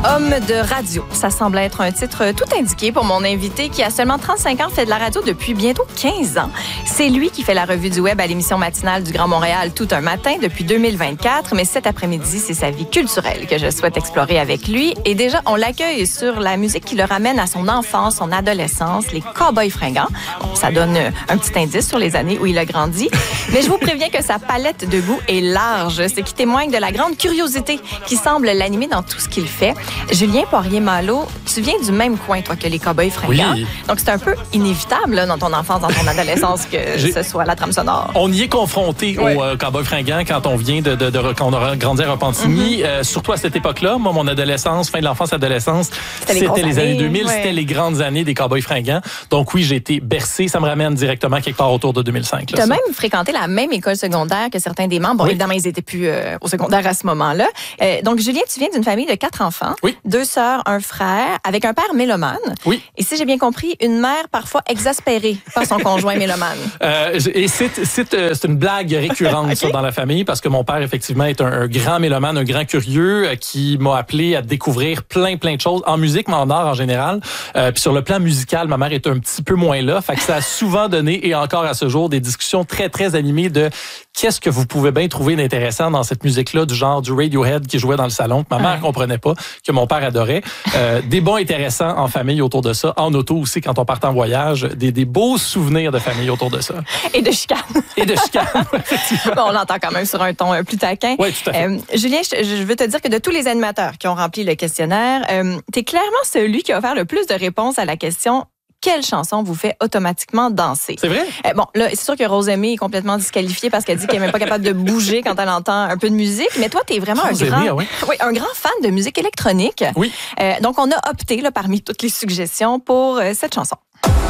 Homme de radio. Ça semble être un titre tout indiqué pour mon invité qui a seulement 35 ans, fait de la radio depuis bientôt 15 ans. C'est lui qui fait la revue du web à l'émission matinale du Grand Montréal Tout un matin depuis 2024. Mais cet après-midi, c'est sa vie culturelle que je souhaite explorer avec lui. Et déjà, on l'accueille sur la musique qui le ramène à son enfance, son adolescence, les Cowboys fringants. Bon, ça donne un petit indice sur les années où il a grandi. Mais je vous préviens que sa palette de goût est large, ce qui témoigne de la grande curiosité qui semble l'animer dans tout ce qu'il fait. Julien Poirier-Malo, tu viens du même coin, toi, que les Cowboys fringants. Oui. Donc, c'est un peu inévitable là, dans ton enfance, dans ton adolescence, que ce soit la trame sonore. On y est confronté aux Cowboys fringants quand on vient quand on a grandi à Repentigny. Surtout à cette époque-là, moi, mon adolescence, fin de l'enfance, adolescence, c'était les années 2000, c'était les grandes années des Cowboys fringants. Donc oui, j'ai été bercé. Ça me ramène directement quelque part autour de 2005. Tu as même fréquenté la même école secondaire que certains des membres. Bon, évidemment, ils n'étaient plus au secondaire à ce moment-là. Donc, Julien, tu viens d'une famille de 4 enfants. Oui. 2 sœurs, un frère, avec un père mélomane. Oui. Et si j'ai bien compris, une mère parfois exaspérée par son conjoint mélomane. Et c'est une blague récurrente ça, dans la famille, parce que mon père, effectivement, est un grand mélomane, un grand curieux qui m'a appelé à découvrir plein de choses en musique, mais en art en général. Puis sur le plan musical, ma mère est un petit peu moins là. Fait que ça a souvent donné, et encore à ce jour, des discussions très animées de qu'est-ce que vous pouvez bien trouver d'intéressant dans cette musique-là, du genre du Radiohead qui jouait dans le salon, que ma mère comprenait pas, que mon père adorait. Des bons intéressants en famille autour de ça, en auto aussi quand on part en voyage, des beaux souvenirs de famille autour de ça. Et de chicanes. Et de chicanes, effectivement. Bon, on l'entend quand même sur un ton plus taquin. Oui, tout à fait. Julien, je veux te dire que de tous les animateurs qui ont rempli le questionnaire, t'es clairement celui qui a offert le plus de réponses à la question quelle chanson vous fait automatiquement danser? C'est vrai? Bon, là, c'est sûr que Rosemée est complètement disqualifiée parce qu'elle dit qu'elle n'est même pas capable de bouger quand elle entend un peu de musique. Mais toi, t'es vraiment un grand fan de musique électronique. Oui. Donc, on a opté, là, parmi toutes les suggestions, pour cette chanson.